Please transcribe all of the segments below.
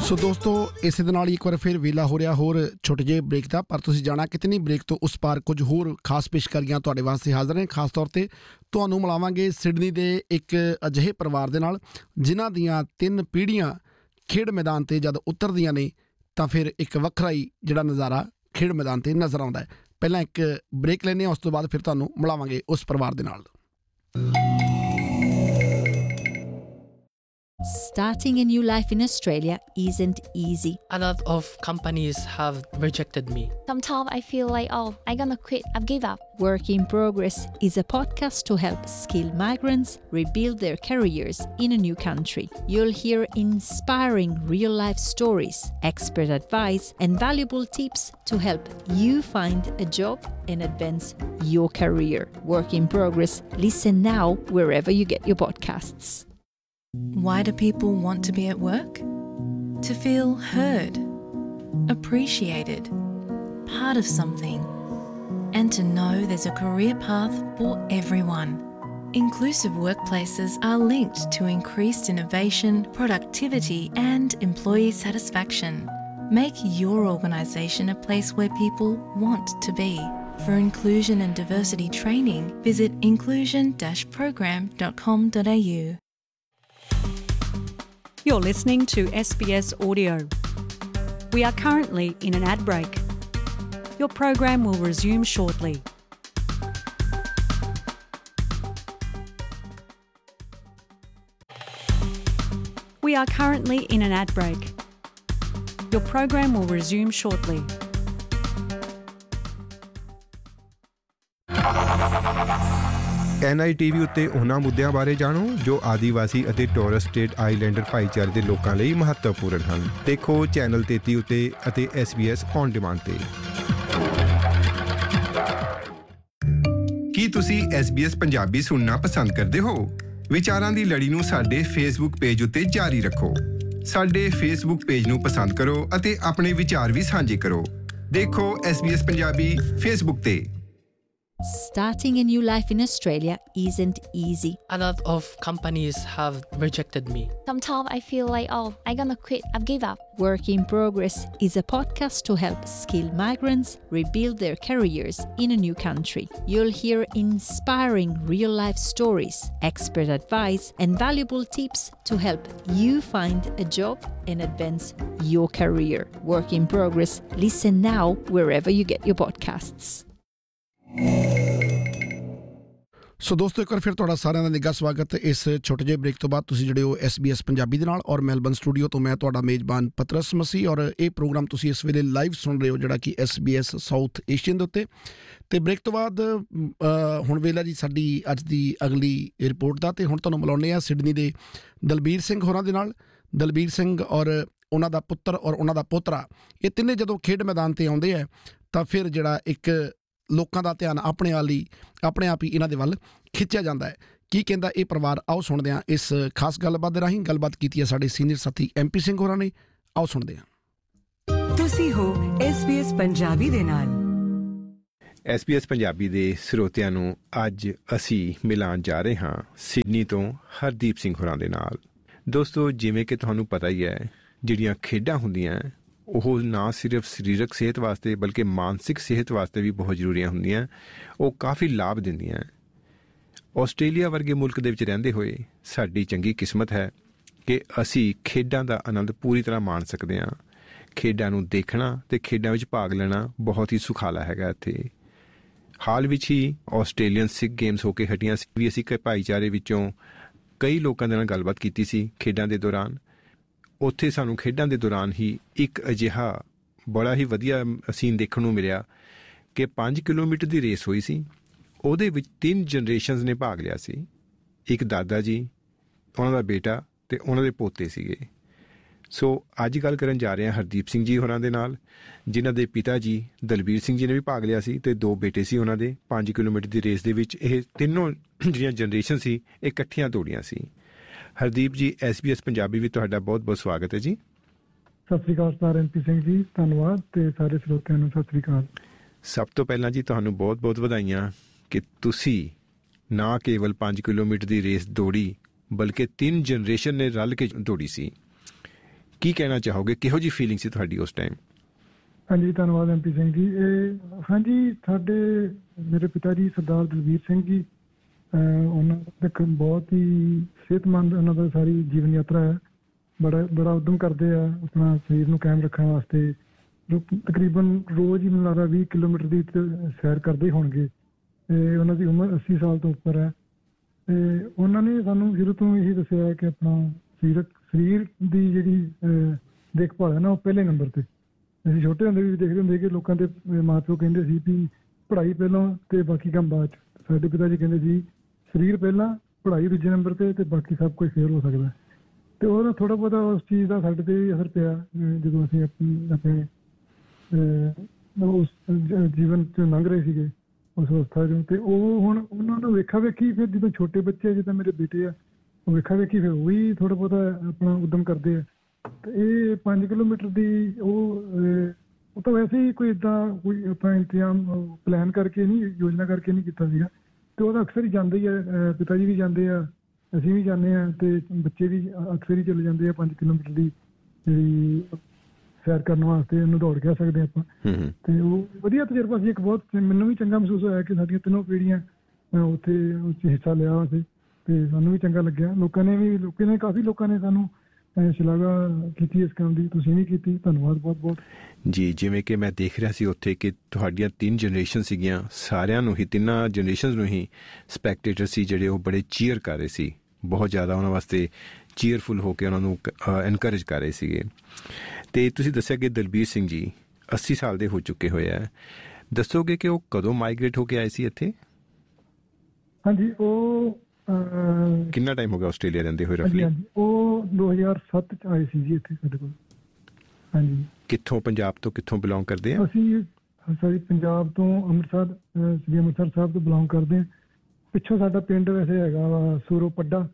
ਸੋ ਦੋਸਤੋ, ਇਸੇ ਦੇ ਨਾਲ ਇੱਕ ਵਾਰ ਫਿਰ ਵੇਲਾ ਹੋ ਰਿਹਾ ਹੋਰ ਛੋਟੇ ਜਿਹੇ ਬ੍ਰੇਕ ਦਾ, ਪਰ ਤੁਸੀਂ ਜਾਣਾ ਕਿਤੇ ਨਹੀਂ। ਬ੍ਰੇਕ ਤੋਂ ਉਸ ਪਾਰ ਕੁਝ ਹੋਰ ਖਾਸ ਪੇਸ਼ਕਾਰੀਆਂ ਤੁਹਾਡੇ ਵਾਸਤੇ ਹਾਜ਼ਰ ਨੇ। ਖਾਸ ਤੌਰ 'ਤੇ ਤੁਹਾਨੂੰ ਮਿਲਾਵਾਂਗੇ ਸਿਡਨੀ ਦੇ ਇੱਕ ਅਜਿਹੇ ਪਰਿਵਾਰ ਦੇ ਨਾਲ ਜਿਨ੍ਹਾਂ ਦੀਆਂ 3 ਪੀੜ੍ਹੀਆਂ ਖੇਡ ਮੈਦਾਨ 'ਤੇ ਜਦ ਉਤਰਦੀਆਂ ਨੇ ਤਾਂ ਫਿਰ ਇੱਕ ਵੱਖਰਾ ਹੀ ਜਿਹੜਾ ਨਜ਼ਾਰਾ ਖੇਡ ਮੈਦਾਨ 'ਤੇ ਨਜ਼ਰ ਆਉਂਦਾ ਹੈ। ਪਹਿਲਾਂ ਇੱਕ ਬ੍ਰੇਕ ਲੈਂਦੇ ਹਾਂ, ਉਸ ਤੋਂ ਬਾਅਦ ਫਿਰ ਤੁਹਾਨੂੰ ਮਿਲਾਵਾਂਗੇ ਉਸ ਪਰਿਵਾਰ ਦੇ ਨਾਲ। Starting a new life in Australia isn't easy. A lot of companies have rejected me. Sometimes I feel like, I'm gonna quit, I've give up. Work in Progress is a podcast to help skilled migrants rebuild their careers in a new country. You'll hear inspiring real-life stories, expert advice, and valuable tips to help you find a job and advance your career. Work in Progress. Listen now wherever you get your podcasts. Why do people want to be at work? To feel heard, appreciated, part of something, and to know there's a career path for everyone. Inclusive workplaces are linked to increased innovation, productivity, and employee satisfaction. Make your organisation a place where people want to be. For inclusion and diversity training, visit inclusion-program.com.au. You're listening to SBS Audio. We are currently in an ad break. Your program will resume shortly. We are currently in an ad break. Your program will resume shortly. NITV ਉੱਤੇ ਉਹਨਾਂ ਮੁੱਦਿਆਂ ਬਾਰੇ ਜਾਣੋ ਜੋ ਆਦੀਵਾਸੀ ਅਤੇ Torres straight islander ਭਾਈਚਾਰੇ ਦੇ ਲੋਕਾਂ ਲਈ ਮਹੱਤਵਪੂਰਨ ਹਨ। ਦੇਖੋ ਚੈਨਲ 33 ਉੱਤੇ ਅਤੇ SBS ਔਨ ਡਿਮਾਂਡ ਤੇ। ਕੀ ਤੁਸੀਂ SBS ਪੰਜਾਬੀ ਸੁਣਨਾ ਪਸੰਦ ਕਰਦੇ ਹੋ? ਵਿਚਾਰਾਂ ਦੀ ਲੜੀ ਨੂੰ ਸਾਡੇ ਫੇਸਬੁੱਕ ਪੇਜ ਉੱਤੇ ਜਾਰੀ ਰੱਖੋ। ਸਾਡੇ ਫੇਸਬੁੱਕ ਪੇਜ ਨੂੰ ਪਸੰਦ ਕਰੋ ਅਤੇ ਆਪਣੇ ਵਿਚਾਰ ਵੀ ਸਾਂਝੇ ਕਰੋ। ਦੇਖੋ SBS ਪੰਜਾਬੀ ਫੇਸਬੁੱਕ ਤੇ। Starting a new life in Australia isn't easy. A lot of companies have rejected me. Sometimes I feel like, I'm gonna quit, I've give up. Work in Progress is a podcast to help skilled migrants rebuild their careers in a new country. You'll hear inspiring real-life stories, expert advice, and valuable tips to help you find a job and advance your career. Work in Progress. Listen now wherever you get your podcasts. ਸੋ ਦੋਸਤੋ, ਇੱਕ ਵਾਰ ਫਿਰ ਤੁਹਾਡਾ ਸਾਰਿਆਂ ਦਾ ਨਿੱਘਾ ਸਵਾਗਤ ਇਸ ਛੋਟੇ ਜਿਹੇ ਬ੍ਰੇਕ ਤੋਂ ਬਾਅਦ। ਤੁਸੀਂ ਜਿਹੜੇ ਹੋ SBS ਪੰਜਾਬੀ ਦੇ ਨਾਲ ਔਰ ਮੈਲਬਨ ਸਟੂਡੀਓ ਤੋਂ ਮੈਂ ਤੁਹਾਡਾ ਮੇਜ਼ਬਾਨ ਪਤਰਸ ਮਸੀਹ, ਔਰ ਇਹ ਪ੍ਰੋਗਰਾਮ ਤੁਸੀਂ ਇਸ ਵੇਲੇ ਲਾਈਵ ਸੁਣ ਰਹੇ ਹੋ ਜਿਹੜਾ ਕਿ SBS ਸਾਊਥ ਏਸ਼ੀਅਨ ਦੇ ਉੱਤੇ। ਅਤੇ ਬ੍ਰੇਕ ਤੋਂ ਬਾਅਦ ਹੁਣ ਵੇਲਾ ਜੀ ਸਾਡੀ ਅੱਜ ਦੀ ਅਗਲੀ ਰਿਪੋਰਟ ਦਾ, ਅਤੇ ਹੁਣ ਤੁਹਾਨੂੰ ਮਿਲਾਉਂਦੇ ਹਾਂ ਸਿਡਨੀ ਦੇ ਦਲਬੀਰ ਸਿੰਘ ਹੋਰਾਂ ਦੇ ਨਾਲ। ਦਲਬੀਰ ਸਿੰਘ ਔਰ ਉਹਨਾਂ ਦਾ ਪੁੱਤਰ ਔਰ ਉਹਨਾਂ ਦਾ ਪੋਤਰਾ, ਇਹ ਤਿੰਨੇ ਜਦੋਂ ਖੇਡ ਮੈਦਾਨ 'ਤੇ ਆਉਂਦੇ ਹੈ ਤਾਂ ਫਿਰ ਜਿਹੜਾ ਇੱਕ ਲੋਕਾਂ ਦਾ ਧਿਆਨ ਆਪਣੇ ਆਪ ਹੀ ਇਹਨਾਂ ਦੇ ਵੱਲ ਖਿੱਚਿਆ ਜਾਂਦਾ ਹੈ। ਕੀ ਕਹਿੰਦਾ ਇਹ ਪਰਿਵਾਰ, ਆਓ ਸੁਣਦੇ ਹਾਂ। ਇਸ ਖਾਸ ਗੱਲਬਾਤ ਦੇ ਰਾਹੀਂ ਗੱਲਬਾਤ ਕੀਤੀ ਹੈ ਸਾਡੇ ਸੀਨੀਅਰ ਸਾਥੀ MP ਸਿੰਘ ਹੋਰਾਂ ਨੇ। ਆਓ ਸੁਣਦੇ ਹਾਂ। ਤੁਸੀਂ ਹੋ SBS ਪੰਜਾਬੀ ਦੇ ਨਾਲ। SBS ਪੰਜਾਬੀ ਦੇ ਸਰੋਤਿਆਂ ਨੂੰ ਅੱਜ ਅਸੀਂ ਮਿਲਾਉਣ ਜਾ ਰਹੇ ਹਾਂ ਸਿਡਨੀ ਤੋਂ ਹਰਦੀਪ ਸਿੰਘ ਹੋਰਾਂ ਦੇ ਨਾਲ। ਦੋਸਤੋ, ਜਿਵੇਂ ਕਿ ਤੁਹਾਨੂੰ ਪਤਾ ਹੀ ਹੈ, ਜਿਹੜੀਆਂ ਖੇਡਾਂ ਹੁੰਦੀਆਂ ਉਹ ਨਾ ਸਿਰਫ ਸਰੀਰਕ ਸਿਹਤ ਵਾਸਤੇ ਬਲਕਿ ਮਾਨਸਿਕ ਸਿਹਤ ਵਾਸਤੇ ਵੀ ਬਹੁਤ ਜ਼ਰੂਰੀ ਹੁੰਦੀਆਂ। ਉਹ ਕਾਫੀ ਲਾਭ ਦਿੰਦੀਆਂ। ਆਸਟ੍ਰੇਲੀਆ ਵਰਗੇ ਮੁਲਕ ਦੇ ਵਿੱਚ ਰਹਿੰਦੇ ਹੋਏ ਸਾਡੀ ਚੰਗੀ ਕਿਸਮਤ ਹੈ ਕਿ ਅਸੀਂ ਖੇਡਾਂ ਦਾ ਆਨੰਦ ਪੂਰੀ ਤਰ੍ਹਾਂ ਮਾਣ ਸਕਦੇ ਹਾਂ। ਖੇਡਾਂ ਨੂੰ ਦੇਖਣਾ ਅਤੇ ਖੇਡਾਂ ਵਿੱਚ ਭਾਗ ਲੈਣਾ ਬਹੁਤ ਹੀ ਸੁਖਾਲਾ ਹੈਗਾ। ਇੱਥੇ ਹਾਲ ਵਿੱਚ ਹੀ ਆਸਟ੍ਰੇਲੀਅਨ ਸਿੱਖ ਗੇਮਸ ਹੋ ਕੇ ਹਟੀਆਂ ਸੀ ਵੀ। ਅਸੀਂ ਭਾਈਚਾਰੇ ਵਿੱਚੋਂ ਕਈ ਲੋਕਾਂ ਦੇ ਨਾਲ ਗੱਲਬਾਤ ਕੀਤੀ ਸੀ ਖੇਡਾਂ ਦੇ ਦੌਰਾਨ। ਉੱਥੇ ਸਾਨੂੰ ਖੇਡਾਂ ਦੇ ਦੌਰਾਨ ਹੀ ਇੱਕ ਅਜਿਹਾ ਬੜਾ ਹੀ ਵਧੀਆ ਸੀਨ ਦੇਖਣ ਨੂੰ ਮਿਲਿਆ ਕਿ 5 ਕਿਲੋਮੀਟਰ ਦੀ ਰੇਸ ਹੋਈ ਸੀ। ਉਹਦੇ ਵਿੱਚ 3 ਜਨਰੇਸ਼ਨਸ ਨੇ ਭਾਗ ਲਿਆ ਸੀ। ਇੱਕ ਦਾਦਾ ਜੀ, ਉਹਨਾਂ ਦਾ ਬੇਟਾ ਅਤੇ ਉਹਨਾਂ ਦੇ ਪੋਤੇ ਸੀਗੇ। ਸੋ ਅੱਜ ਗੱਲ ਕਰਨ ਜਾ ਰਹੇ ਹਾਂ ਹਰਦੀਪ ਸਿੰਘ ਜੀ ਹੋਰਾਂ ਦੇ ਨਾਲ, ਜਿਨ੍ਹਾਂ ਦੇ ਪਿਤਾ ਜੀ ਦਲਬੀਰ ਸਿੰਘ ਜੀ ਨੇ ਵੀ ਭਾਗ ਲਿਆ ਸੀ ਅਤੇ 2 ਬੇਟੇ ਸੀ ਉਹਨਾਂ ਦੇ। 5 ਕਿਲੋਮੀਟਰ ਦੀ ਰੇਸ ਦੇ ਵਿੱਚ ਇਹ ਤਿੰਨੋਂ ਜਿਹੜੀਆਂ ਜਨਰੇਸ਼ਨ ਸੀ ਇਹ ਇਕੱਠੀਆਂ ਦੌੜੀਆਂ ਸੀ। ਹਰਦੀਪ ਜੀ, SBS ਪੰਜਾਬੀ ਵਿੱਚ ਤੁਹਾਡਾ ਬਹੁਤ ਬਹੁਤ ਸਵਾਗਤ ਹੈ ਜੀ। ਸਤਿ ਸ਼੍ਰੀ ਅਕਾਲ ਸਰ MP ਸਿੰਘ ਜੀ, ਧੰਨਵਾਦ, ਅਤੇ ਸਾਰੇ ਸਰੋਤਿਆਂ ਨੂੰ ਸਤਿ ਸ਼੍ਰੀ ਅਕਾਲ। ਸਭ ਤੋਂ ਪਹਿਲਾਂ ਜੀ ਤੁਹਾਨੂੰ ਬਹੁਤ ਬਹੁਤ ਵਧਾਈਆਂ ਕਿ ਤੁਸੀਂ ਨਾ ਕੇਵਲ 5 ਕਿਲੋਮੀਟਰ ਦੀ ਰੇਸ ਦੌੜੀ ਬਲਕਿ 3 ਜਨਰੇਸ਼ਨ ਨੇ ਰਲ ਕੇ ਦੌੜੀ ਸੀ। ਕੀ ਕਹਿਣਾ ਚਾਹੋਗੇ, ਕਿਹੋ ਜਿਹੀ ਫੀਲਿੰਗ ਸੀ ਤੁਹਾਡੀ ਉਸ ਟਾਈਮ? ਹਾਂਜੀ, ਧੰਨਵਾਦ MP ਸਿੰਘ ਜੀ। ਇਹ ਹਾਂਜੀ, ਸਾਡੇ ਮੇਰੇ ਪਿਤਾ ਜੀ ਸਰਦਾਰ ਦਲਬੀਰ ਸਿੰਘ ਜੀ, ਉਹਨਾਂ ਦਾ ਇੱਕ ਬਹੁਤ ਹੀ ਸਿਹਤਮੰਦ ਉਹਨਾਂ ਦਾ ਸਾਰੀ ਜੀਵਨ ਯਾਤਰਾ ਹੈ। ਬੜਾ ਉੱਦਮ ਕਰਦੇ ਆ ਆਪਣਾ ਸਰੀਰ ਨੂੰ ਕਾਇਮ ਰੱਖਣ ਵਾਸਤੇ। ਤਕਰੀਬਨ ਰੋਜ਼ ਹੀ ਮੈਨੂੰ ਲੱਗਦਾ 20 ਕਿਲੋਮੀਟਰ ਦੀ ਸੈਰ ਕਰਦੇ ਹੋਣਗੇ। ਤੇ ਉਹਨਾਂ ਦੀ ਉਮਰ 80 ਸਾਲ ਤੋਂ ਉੱਪਰ ਹੈ। ਤੇ ਉਹਨਾਂ ਨੇ ਸਾਨੂੰ ਸ਼ੁਰੂ ਤੋਂ ਇਹੀ ਦੱਸਿਆ ਕਿ ਆਪਣਾ ਸਰੀਰ ਦੀ ਜਿਹੜੀ ਦੇਖਭਾਲ ਹੈ ਨਾ, ਉਹ ਪਹਿਲੇ ਨੰਬਰ ਤੇ। ਅਸੀਂ ਛੋਟੇ ਹੁੰਦੇ ਵੀ ਦੇਖਦੇ ਹੁੰਦੇ ਕਿ ਲੋਕਾਂ ਦੇ ਮਾਂ ਪਿਓ ਕਹਿੰਦੇ ਸੀ ਵੀ ਪੜ੍ਹਾਈ ਪਹਿਲਾਂ ਤੇ ਬਾਕੀ ਕੰਮ ਬਾਅਦ 'ਚ। ਸਾਡੇ ਪਿਤਾ ਜੀ ਕਹਿੰਦੇ ਸੀ ਸਰੀਰ ਪਹਿਲਾਂ, ਪੜ੍ਹਾਈ ਦੂਜੇ ਨੰਬਰ ਤੇ ਬਾਕੀ ਸਭ ਕੁਝ ਫੇਲ ਹੋ ਸਕਦਾ। ਤੇ ਉਹਦਾ ਥੋੜ੍ਹਾ ਬਹੁਤਾ ਉਸ ਚੀਜ਼ ਦਾ ਸਾਡੇ ਤੇ ਵੀ ਅਸਰ ਪਿਆ ਜਦੋਂ ਅਸੀਂ ਆਪਣੇ ਉਸ ਜੀਵਨ 'ਚ ਲੰਘ ਰਹੇ ਸੀਗੇ ਉਸ ਅਵਸਥਾ 'ਚੋਂ। ਤੇ ਉਹ ਹੁਣ ਉਹਨਾਂ ਨੂੰ ਵੇਖਾ ਵੇਖੀ ਫਿਰ ਜਦੋਂ ਛੋਟੇ ਬੱਚੇ ਆ, ਜਿੱਦਾਂ ਮੇਰੇ ਬੇਟੇ ਆ, ਉਹ ਵੇਖਾ ਵੇਖੀ ਫਿਰ ਉਹ ਵੀ ਥੋੜ੍ਹਾ ਬਹੁਤਾ ਆਪਣਾ ਉੱਦਮ ਕਰਦੇ ਆ। ਤੇ ਇਹ 5 ਕਿਲੋਮੀਟਰ ਦੀ ਉਹ ਤਾਂ ਵੈਸੇ ਹੀ ਕੋਈ ਇੱਦਾਂ ਕੋਈ ਆਪਾਂ ਇੰਤਜ਼ਾਮ ਪਲਾਨ ਕਰਕੇ ਨਹੀਂ, ਯੋਜਨਾ ਕਰਕੇ ਨਹੀਂ ਕੀਤਾ ਸੀਗਾ। ਤੇ ਉਹ ਤਾਂ ਅਕਸਰ ਹੀ ਜਾਂਦੇ ਹੀ ਆ, ਪਿਤਾ ਜੀ ਵੀ ਜਾਂਦੇ ਆ, ਅਸੀਂ ਵੀ ਜਾਂਦੇ ਹਾਂ, ਤੇ ਬੱਚੇ ਵੀ ਅਕਸਰ ਹੀ ਚਲੇ ਜਾਂਦੇ ਆ 5 ਕਿਲੋਮੀਟਰ ਦੀ ਜਿਹੜੀ ਸੈਰ ਕਰਨ ਵਾਸਤੇ। ਉਹਨੂੰ ਦੌੜ ਕਹਿ ਸਕਦੇ ਆਪਾਂ। ਤੇ ਉਹ ਵਧੀਆ ਤਜਰਬਾ ਸੀ ਇੱਕ। ਬਹੁਤ ਮੈਨੂੰ ਵੀ ਚੰਗਾ ਮਹਿਸੂਸ ਹੋਇਆ ਕਿ ਸਾਡੀਆਂ ਤਿੰਨੋਂ ਪੀੜ੍ਹੀਆਂ ਉੱਥੇ ਉਸ 'ਚ ਹਿੱਸਾ ਲਿਆ ਸੀ। ਤੇ ਸਾਨੂੰ ਵੀ ਚੰਗਾ ਲੱਗਿਆ। ਲੋਕਾਂ ਨੇ ਕਾਫੀ ਲੋਕਾਂ ਨੇ ਸਾਨੂੰ ਸ਼ਲਾਘਾ ਕੀਤੀ ਇਸ ਕੰਮ ਦੀ। ਤੁਸੀਂ ਵੀ ਕੀਤੀ, ਧੰਨਵਾਦ ਬਹੁਤ ਬਹੁਤ ਜੀ। ਜਿਵੇਂ ਕਿ ਮੈਂ ਦੇਖ ਰਿਹਾ ਸੀ ਉੱਥੇ ਕਿ ਤੁਹਾਡੀਆਂ 3 ਜਨਰੇਸ਼ਨ ਸੀਗੀਆਂ, ਸਾਰਿਆਂ ਨੂੰ ਹੀ, 3 ਜਨਰੇਸ਼ਨ ਨੂੰ ਹੀ ਸਪੈਕਟੇਟਰ ਸੀ ਜਿਹੜੇ ਉਹ ਬੜੇ ਚੀਅਰ ਕਰ ਰਹੇ ਸੀ, ਬਹੁਤ ਜ਼ਿਆਦਾ ਉਹਨਾਂ ਵਾਸਤੇ ਚੀਅਰਫੁਲ ਹੋ ਕੇ ਉਹਨਾਂ ਨੂੰ ਐਨਕਰੇਜ ਕਰ ਰਹੇ ਸੀਗੇ। ਤੇ ਤੁਸੀਂ ਦੱਸਿਆ ਕਿ ਦਲਬੀਰ ਸਿੰਘ ਜੀ 80 ਸਾਲ ਦੇ ਹੋ ਚੁੱਕੇ ਹੋਏ ਆ। ਦੱਸੋਗੇ ਕਿ ਉਹ ਕਦੋਂ ਮਾਈਗ੍ਰੇਟ ਹੋ ਕੇ ਆਏ ਸੀ ਇੱਥੇ? ਹਾਂਜੀ, ਉਹ ਕਿੰਨਾ ਟਾਈਮ ਹੋ ਗਿਆ ਆਸਟ੍ਰੇਲੀਆ ਰਹਿੰਦੇ ਹੋਏ ਰਫਲੀ? ਉਹ 2007 ਚ ਆਏ ਸੀ ਜੀ ਇੱਥੇ ਸਾਡੇ ਕੋਲ। ਹਾਂਜੀ। ਕਿੱਥੋਂ, ਪੰਜਾਬ ਤੋਂ ਕਿੱਥੋਂ ਬਿਲੋਂਗ ਕਰਦੇ ਆ? ਅਸੀਂ ਪੰਜਾਬ ਤੋਂ ਅੰਮ੍ਰਿਤਸਰ, ਸ੍ਰੀ ਅੰਮ੍ਰਿਤਸਰ ਸਾਹਿਬ ਤੋਂ ਬਿਲੋਂਗ ਕਰਦੇ ਹਾਂ। ਪਿੱਛੋਂ ਸਾਡਾ ਪਿੰਡ ਵੈਸੇ ਹੈਗਾ ਵਾ ਸੂਰੋ ਪੱਡਾ,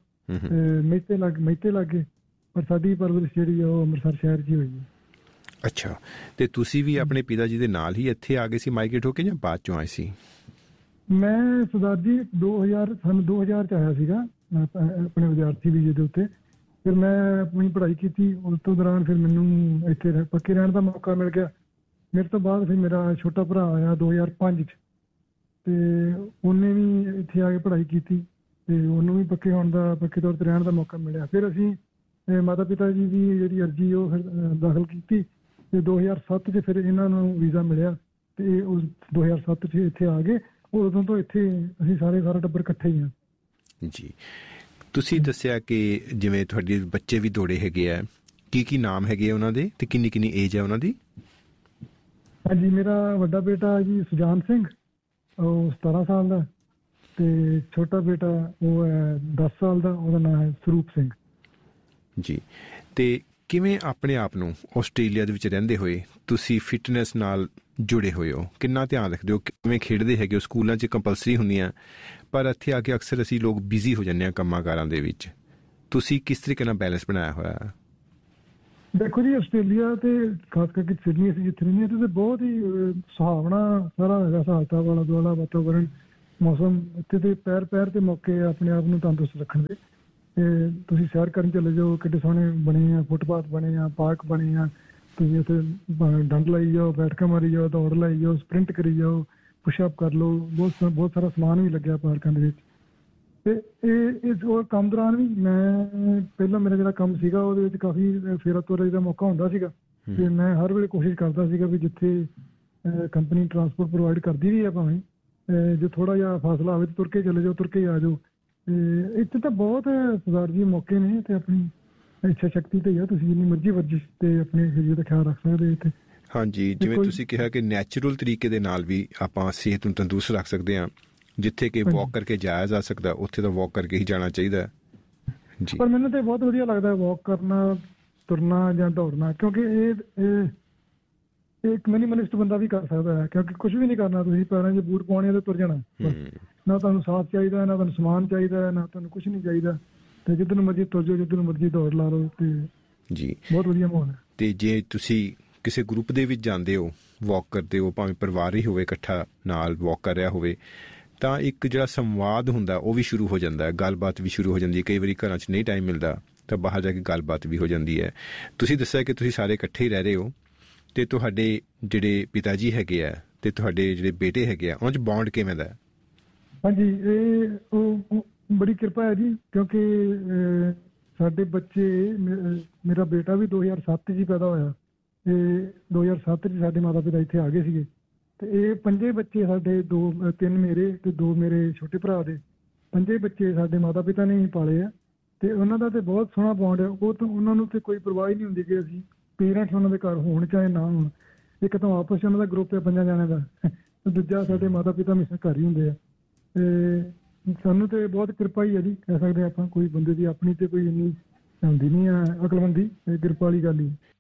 ਮਹਿਤੇ ਲਾਗੇ, ਪਰ ਸਾਡੀ ਪਰਵਰਿਸ਼ ਜਿਹੜੀ ਉਹ ਅੰਮ੍ਰਿਤਸਰ ਸ਼ਹਿਰ 'ਚ ਹੀ ਹੋਈ ਹੈ। ਅੱਛਾ। ਤੇ ਤੁਸੀਂ ਵੀ ਆਪਣੇ ਪਿਤਾ ਜੀ ਦੇ ਨਾਲ ਹੀ ਇੱਥੇ ਆ ਗਏ ਸੀ ਮਾਈਗ੍ਰੇਟ ਹੋ ਕੇ, ਜਾਂ ਬਾਅਦ ਚੋਂ ਆਏ ਸੀ? ਮੈਂ ਸਰਦਾਰ ਜੀ 2000 ਚ ਆਇਆ ਸੀਗਾ ਆਪਣੇ ਵਿਦਿਆਰਥੀ ਵੀਜ਼ੇ ਦੇ ਉੱਤੇ। ਫਿਰ ਮੈਂ ਆਪਣੀ ਪੜ੍ਹਾਈ ਕੀਤੀ। ਉਸ ਤੋਂ ਦੌਰਾਨ ਫਿਰ ਮੈਨੂੰ ਇੱਥੇ ਪੱਕੇ ਰਹਿਣ ਦਾ ਮੌਕਾ ਮਿਲ ਗਿਆ। ਮੇਰੇ ਤੋਂ ਬਾਅਦ ਫਿਰ ਮੇਰਾ ਛੋਟਾ ਭਰਾ ਆਇਆ 2005 ਚ, ਤੇ ਉਹਨੇ ਵੀ ਇੱਥੇ ਆ ਕੇ ਪੜ੍ਹਾਈ ਕੀਤੀ ਤੇ ਉਹਨੂੰ ਵੀ ਪੱਕੇ ਤੌਰ ਤੇ ਰਹਿਣ ਦਾ ਮੌਕਾ ਮਿਲਿਆ। ਫਿਰ ਅਸੀਂ ਮਾਤਾ ਪਿਤਾ ਜੀ ਦੀ ਜਿਹੜੀ ਅਰਜ਼ੀ ਉਹ ਫਿਰ ਦਾਖਲ ਕੀਤੀ ਤੇ 2007 ਚ ਫਿਰ ਇਹਨਾਂ ਨੂੰ ਵੀਜ਼ਾ ਮਿਲਿਆ ਤੇ ਉਸ 2007 ਚ ਇੱਥੇ ਆ ਗਏ। ਉਦੋਂ ਤੋਂ ਇੱਥੇ ਅਸੀਂ ਸਾਰਾ ਟੱਬਰ ਇਕੱਠੇ ਹੀ ਹਾਂ ਜੀ। ਤੁਸੀਂ ਦੱਸਿਆ ਕਿ ਜਿਵੇਂ ਤੁਹਾਡੇ ਬੱਚੇ ਵੀ ਦੌੜੇ ਹੈਗੇ ਆ, ਕੀ ਨਾਮ ਹੈਗੇ ਉਹਨਾਂ ਦੇ ਤੇ ਕਿੰਨੀ ਏਜ ਹੈ ਉਹਨਾਂ ਦੀ? ਹਾਂਜੀ, ਮੇਰਾ ਵੱਡਾ ਬੇਟਾ ਜੀ ਸੁਜਾਨ ਸਿੰਘ, ਉਹ 17 ਸਾਲ ਦਾ, ਤੇ ਛੋਟਾ ਬੇਟਾ ਉਹ ਹੈ 10 ਸਾਲ ਦਾ, ਉਹਦਾ ਨਾਮ ਹੈ ਸਰੂਪ ਸਿੰਘ ਜੀ। ਤੇ ਕਿਵੇਂ ਆਪਣੇ ਆਪ ਨੂੰ ਆਸਟ੍ਰੇਲੀਆ ਦੇ ਵਿੱਚ ਰਹਿੰਦੇ ਹੋਏ ਤੁਸੀਂ ਫਿਟਨੈਸ ਨਾਲ ਜੁੜੇ ਹੋਏ ਹੋ? ਕਿੰਨਾ ਧਿਆਨ ਰੱਖਦੇ ਹੋ? ਕਿਵੇਂ ਖੇਡਦੇ ਹੈਗੇ ਹੋ? ਸਕੂਲਾਂ 'ਚ ਕੰਪਲਸਰੀ ਹੁੰਦੀਆਂ, ਪਰ ਇੱਥੇ ਆ ਕੇ ਅਕਸਰ ਅਸੀਂ ਲੋਕ ਬਿਜ਼ੀ ਹੋ ਜਾਂਦੇ ਹਾਂ ਕੰਮਾਂ ਕਾਰਾਂ ਦੇ ਵਿੱਚ। ਤੁਸੀਂ ਕਿਸ ਤਰੀਕੇ ਨਾਲ ਬੈਲੈਂਸ ਬਣਾਇਆ ਹੋਇਆ? ਦੇਖੋ ਜੀ, ਆਸਟ੍ਰੇਲੀਆ ਤੇ ਖਾਸ ਕਰਕੇ ਸਿਡਨੀ ਅਸੀਂ ਜਿੱਥੇ ਰਹਿੰਦੇ ਹਾਂ ਤੇ ਬਹੁਤ ਹੀ ਸੁਹਾਵਣਾ ਸਾਰਾ ਹੈਗਾ, ਹਿਸਾਬ ਵਾਲਾ ਦੁਆਲਾ ਵਾਤਾਵਰਨ, ਮੌਸਮ। ਇੱਥੇ ਤੇ ਪੈਰ ਤੇ ਮੌਕੇ ਆਪਣੇ ਆਪ ਨੂੰ ਤੰਦਰੁਸਤ ਰੱਖਣ ਦੇ। ਤੇ ਤੁਸੀਂ ਸੈਰ ਕਰਨ ਚਲੇ ਜਾਓ, ਕਿੱਡੇ ਸੋਹਣੇ ਬਣੇ ਆ, ਫੁੱਟਪਾਥ ਬਣੇ ਆ, ਪਾਰਕ ਬਣੇ ਆ। ਤੁਸੀਂ ਉੱਥੇ ਡੰਡ ਲਾਈ ਜਾਓ, ਬੈਠਕਾਂ ਮਾਰੀ ਜਾਓ, ਦੌੜ ਲਾਈ ਜਾਓ, ਸਪ੍ਰਿੰਟ ਕਰੀ ਜਾਓ, ਪੁਸ਼ਅਪ ਕਰ ਲਓ। ਬਹੁਤ ਸਾਰਾ ਸਮਾਨ ਵੀ ਲੱਗਿਆ ਪਾਰਕਾਂ ਦੇ ਵਿੱਚ। ਤੇ ਇਸ ਕੰਮ ਦੌਰਾਨ ਵੀ ਮੈਂ ਪਹਿਲਾਂ ਮੇਰਾ ਜਿਹੜਾ ਕੰਮ ਸੀਗਾ ਉਹਦੇ ਵਿੱਚ ਕਾਫੀ ਫੇਰਾ ਤੋਰੇ ਦਾ ਮੌਕਾ ਹੁੰਦਾ ਸੀਗਾ। ਤੇ ਮੈਂ ਹਰ ਵੇਲੇ ਕੋਸ਼ਿਸ਼ ਕਰਦਾ ਸੀਗਾ ਵੀ ਜਿੱਥੇ ਕੰਪਨੀ ਟਰਾਂਸਪੋਰਟ ਪ੍ਰੋਵਾਈਡ ਕਰਦੀ ਵੀ ਹੈ, ਭਾਵੇਂ ਜੇ ਥੋੜ੍ਹਾ ਜਿਹਾ ਫਾਸਲਾ ਹੋਵੇ ਤਾਂ ਤੁਰ ਕੇ ਚਲੇ ਜਾਓ, ਤੁਰ ਕੇ ਆ ਜਾਓ। ਤੇ ਇੱਥੇ ਤਾਂ ਬਹੁਤ ਸਰਦਾਰ ਜੀ ਮੌਕੇ ਨੇ ਤੇ ਆਪਣੀ ਇੱਛਾ ਸ਼ਕਤੀ ਤੇ ਹੀ ਆ, ਤੁਸੀਂ ਜਿੰਨੀ ਮਰਜ਼ੀ ਵਰਜਿਸ਼ ਤੇ ਆਪਣੇ ਸਰੀਰ ਦਾ ਖਿਆਲ ਰੱਖ ਸਕਦੇ ਇੱਥੇ। ਹਾਂਜੀ, ਜਿਵੇਂ ਤੁਸੀਂ ਕਿਹਾ ਕਿ ਨੈਚੁਰਲ ਤਰੀਕੇ ਦੇ ਨਾਲ ਵੀ ਆਪਾਂ ਸਿਹਤ ਨੂੰ ਤੰਦਰੁਸਤ ਰੱਖ ਸਕਦੇ ਹਾਂ। ਜਿੱਥੇ ਕਿ ਵਾਕ ਕਰਕੇ ਜਾਇਆ ਜਾ ਸਕਦਾ, ਉੱਥੇ ਤਾਂ ਵਾਕ ਕਰਕੇ ਹੀ ਜਾਣਾ ਚਾਹੀਦਾ ਜੀ। ਪਰ ਮੈਨੂੰ ਤਾਂ ਬਹੁਤ ਵਧੀਆ ਲੱਗਦਾ ਵਾਕ ਕਰਨਾ, ਤੁਰਨਾ ਜਾਂ ਦੌੜਨਾ, ਕਿਉਂਕਿ ਇਹ ਇੱਕ ਮਿਨੀਮਲਿਸਟ ਬੰਦਾ ਵੀ ਕਰ ਸਕਦਾ ਹੈ। ਕਿਉਂਕਿ ਕੁਝ ਵੀ ਨਹੀਂ ਕਰਨਾ, ਤੁਸੀਂ ਪੈਰਾਂ 'ਚ ਬੂਟ ਪਾਉਣੇ ਤੇ ਤੁਰ ਜਾਣਾ। ਨਾ ਤੁਹਾਨੂੰ ਸਾਥ ਚਾਹੀਦਾ, ਨਾ ਤੁਹਾਨੂੰ ਸਮਾਨ ਚਾਹੀਦਾ, ਨਾ ਤੁਹਾਨੂੰ ਕੁਝ ਨਹੀਂ ਚਾਹੀਦਾ। ਤੇ ਜਿੱਧਰ ਨੂੰ ਮਰਜ਼ੀ ਤੁਰ ਜਾਓ, ਜਿੱਧਰ ਨੂੰ ਮਰਜ਼ੀ ਦੌੜ ਲਾ ਲਓ। ਤੇ ਜੀ ਬਹੁਤ ਵਧੀਆ ਮਾਹੌਲ ਹੈ। ਤੇ ਜੇ ਤੁਸੀਂ ਕਿਸੇ ਗਰੁੱਪ ਦੇ ਵਿੱਚ ਜਾਂਦੇ ਹੋ, ਵਾਕ ਕਰਦੇ ਹੋ, ਭਾਵੇਂ ਪਰਿਵਾਰ ਹੀ ਹੋਵੇ ਇਕੱਠਾ ਨਾਲ ਵਾਕ ਕਰ ਰਿਹਾ ਹੋਵੇ, ਤਾਂ ਇੱਕ ਜਿਹੜਾ ਸੰਵਾਦ ਹੁੰਦਾ ਉਹ ਵੀ ਸ਼ੁਰੂ ਹੋ ਜਾਂਦਾ ਹੈ, ਗੱਲਬਾਤ ਵੀ ਸ਼ੁਰੂ ਹੋ ਜਾਂਦੀ ਹੈ। ਕਈ ਵਾਰੀ ਘਰਾਂ 'ਚ ਨਹੀਂ ਟਾਈਮ ਮਿਲਦਾ ਤਾਂ ਬਾਹਰ ਜਾ ਕੇ ਗੱਲਬਾਤ ਵੀ ਹੋ ਜਾਂਦੀ ਹੈ। ਤੁਸੀਂ ਦੱਸਿਆ ਕਿ ਤੁਸੀਂ ਸਾਰੇ ਇਕੱਠੇ ਹੀ ਰਹਿ ਰਹੇ ਹੋ ਅਤੇ ਤੁਹਾਡੇ ਜਿਹੜੇ ਪਿਤਾ ਜੀ ਹੈਗੇ ਆ ਅਤੇ ਤੁਹਾਡੇ ਜਿਹੜੇ ਬੇਟੇ ਹੈਗੇ ਆ ਉਹਨਾਂ 'ਚ ਬੌਂਡ ਕਿਵੇਂ ਦਾ? ਹਾਂਜੀ, ਇਹ ਉਹ ਬੜੀ ਕਿਰਪਾ ਹੈ ਜੀ, ਕਿਉਂਕਿ ਸਾਡੇ ਬੱਚੇ ਮੇਰਾ ਬੇਟਾ ਵੀ 2007 'ਚ ਹੀ ਪੈਦਾ ਹੋਇਆ ਅਤੇ 2007 'ਚ ਸਾਡੇ ਮਾਤਾ ਪਿਤਾ ਇੱਥੇ ਆ ਗਏ ਸੀਗੇ ਅਤੇ ਇਹ 5 ਬੱਚੇ ਸਾਡੇ 3 ਮੇਰੇ ਅਤੇ 2 ਮੇਰੇ ਛੋਟੇ ਭਰਾ ਦੇ 5 ਬੱਚੇ ਸਾਡੇ ਮਾਤਾ ਪਿਤਾ ਨੇ ਹੀ ਪਾਲੇ ਆ ਅਤੇ ਉਹਨਾਂ ਦਾ ਤਾਂ ਬਹੁਤ ਸੋਹਣਾ ਬੌਂਡ ਹੈ। ਉਹ ਤਾਂ ਉਹਨਾਂ ਨੂੰ ਤਾਂ ਕੋਈ ਪਰਵਾਹ ਹੀ ਨਹੀਂ ਹੁੰਦੀ ਕਿ ਅਸੀਂ ਪੇਰੈਂਟਸ ਉਹਨਾਂ ਦੇ ਘਰ ਹੋਣ ਚਾਹੇ ਨਾ ਹੋਣ। ਇੱਕ ਤਾਂ ਆਪਸ 'ਚ ਉਹਨਾਂ ਦਾ ਗਰੁੱਪ ਹੈ 5 ਜਣਿਆਂ ਦਾ, ਦੂਜਾ ਸਾਡੇ ਮਾਤਾ ਪਿਤਾ ਹਮੇਸ਼ਾ ਘਰ ਹੀ ਹੁੰਦੇ ਆ ਅਤੇ ਸਾਨੂੰ ਤਾਂ ਬਹੁਤ ਕਿਰਪਾ ਹੀ ਹੈ ਜੀ, ਕਹਿ ਸਕਦੇ ਆਪਾਂ। ਕੋਈ ਬੰਦੇ ਦੀ ਆਪਣੀ ਤਾਂ ਕੋਈ ਇੰਨੀ ਹੁੰਦੀ ਨਹੀਂ ਆ ਅਕਲਮੰਦੀ, ਇਹ ਕਿਰਪਾ ਵਾਲੀ ਗੱਲ ਹੀ।